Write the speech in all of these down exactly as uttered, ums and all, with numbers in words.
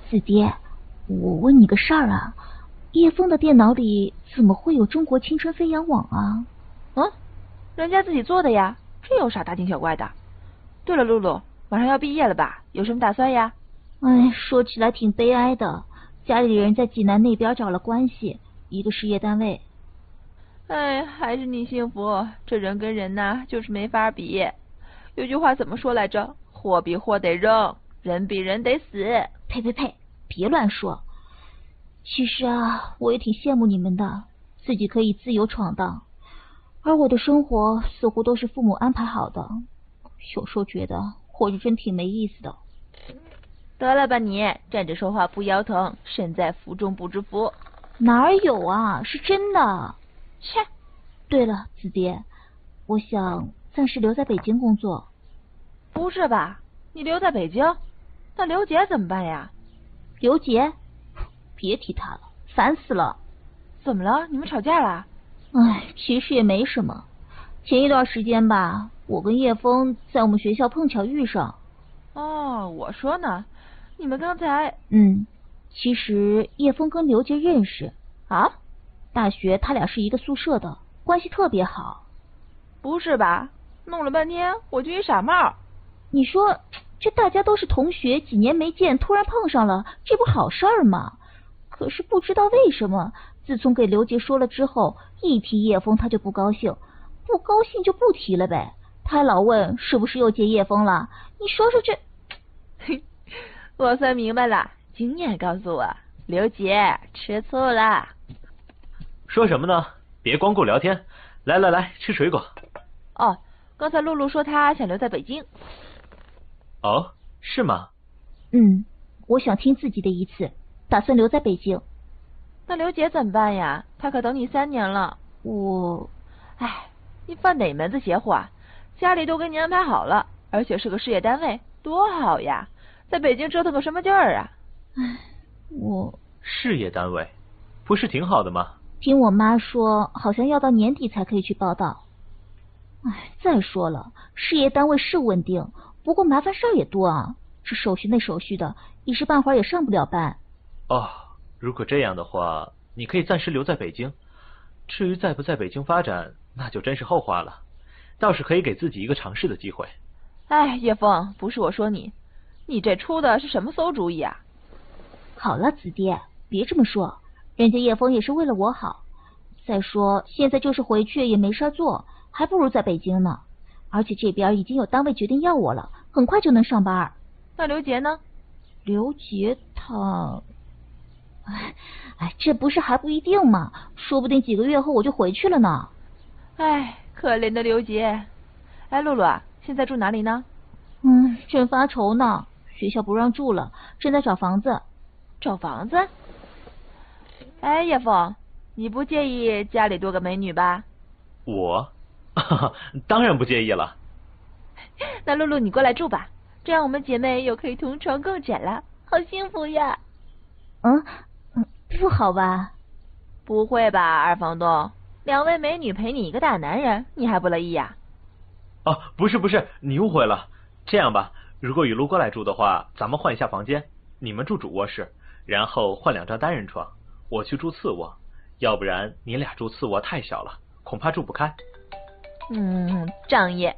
子爹，我问你个事儿啊，叶枫的电脑里怎么会有中国青春飞扬网啊？ 嗯，人家自己做的呀，这有啥大惊小怪的？对了，露露，马上要毕业了吧？有什么打算呀？ 哎，说起来挺悲哀的，家里人在济南那边找了关系，一个事业单位。 哎，还是你幸福，这人跟人呐，就是没法比。有句话怎么说来着？货比货得扔，人比人得死。 呸呸呸，别乱说。其实啊，我也挺羡慕你们的，自己可以自由闯荡，而我的生活似乎都是父母安排好的，有时候觉得活着真挺没意思的。 得了吧你，站着说话不腰疼，身在福中不知福。 哪有啊，是真的。 切， 对了，子爹，我想暂时留在北京工作。 不是吧？你留在北京？那刘杰怎么办呀？ 刘杰？别提他了，烦死了。 怎么了？你们吵架了？ 唉，其实也没什么。前一段时间吧，我跟叶枫在我们学校碰巧遇上。 哦，我说呢，你们刚才…… 嗯，其实叶枫跟刘杰认识啊。 大学他俩是一个宿舍的，关系特别好。 不是吧？弄了半天我就一傻帽。 你说这大家都是同学，几年没见，突然碰上了，这不好事儿吗？可是不知道为什么，自从给刘杰说了之后，一提叶枫他就不高兴，不高兴就不提了呗。他还老问是不是又接叶枫了？你说说这…… 我算明白了，经验告诉我，刘杰吃醋了。 说什么呢？别光顾聊天，来来来，吃水果。 哦，刚才露露说她想留在北京。 哦，是吗？ 嗯，我想听自己的一次，打算留在北京。 那刘杰怎么办呀？他可等你三年了。 我…… 哎，你犯哪门子邪乎啊？家里都给你安排好了，而且是个事业单位，多好呀！在北京折腾个什么劲儿啊？ 唉，我…… 事业单位不是挺好的吗？ 听我妈说，好像要到年底才可以去报到。唉，再说了，事业单位是稳定，不过麻烦事儿也多啊，这手续那手续的，一时半会儿也上不了班。 哦，如果这样的话，你可以暂时留在北京。至于在不在北京发展，那就真是后话了。倒是可以给自己一个尝试的机会。 哎，叶枫，不是我说你，你这出的是什么馊主意啊？ 好了，子爹，别这么说，人家叶枫也是为了我好。再说现在就是回去也没事做，还不如在北京呢。而且这边已经有单位决定要我了，很快就能上班。 那刘杰呢？ 刘杰他……哎哎，这不是还不一定吗？说不定几个月后我就回去了呢。 哎，可怜的刘杰。哎，露露啊，现在住哪里呢？ 嗯，正发愁呢，学校不让住了，正在找房子。 找房子？哎，叶枫，你不介意家里多个美女吧？ 我？当然不介意了。 那露露你过来住吧，这样我们姐妹又可以同床共枕了，好幸福呀。 嗯嗯，不好吧？ 不会吧，二房东，两位美女陪你一个大男人，你还不乐意呀？ 哦，不是不是，你误会了。这样吧，如果雨露过来住的话，咱们换一下房间，你们住主卧室，然后换两张单人床，我去住次卧，要不然你俩住次卧太小了，恐怕住不开。 嗯，仗义。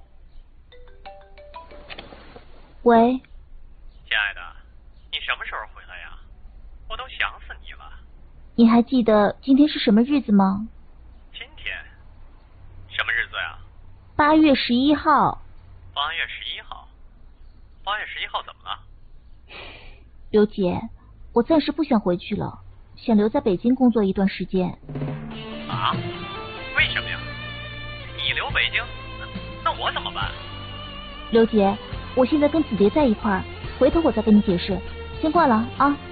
喂， 亲爱的，你什么时候回来呀？我都想死你了。 你还记得今天是什么日子吗？ 今天？什么日子呀？ 八月十一号。 八月十一号？八月十一号怎么了？ 刘姐，我暂时不想回去了，想留在北京工作一段时间。 啊？为什么呀？你留北京，那我怎么办？ 刘姐，我现在跟子蝶在一块儿，回头我再跟你解释，先挂了啊。